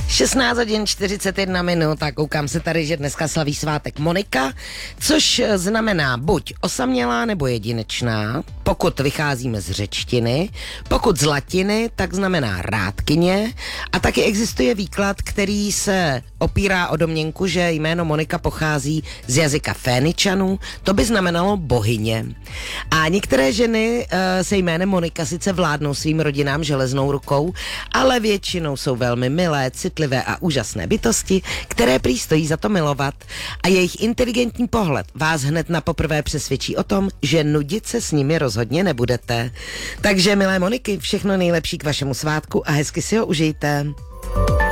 16 hodin 41 minut a koukám se tady, že dneska slaví svátek Monika, což znamená buď osamělá nebo jedinečná, pokud vycházíme z řečtiny, pokud z latiny, tak znamená rádkyně a taky existuje výklad, který se opírá o domněnku, že jméno Monika pochází z jazyka Féničanů, to by znamenalo bohyně. A některé ženy se jménem Monika sice vládnou svým rodinám železnou rukou, ale většinou jsou velmi milé, citlivé a úžasné bytosti, které prý stojí za to milovat a jejich inteligentní pohled vás hned na poprvé přesvědčí o tom, že nudit se s nimi rozhodně nebudete. Takže milé Moniky, všechno nejlepší k vašemu svátku a hezky si ho užijte.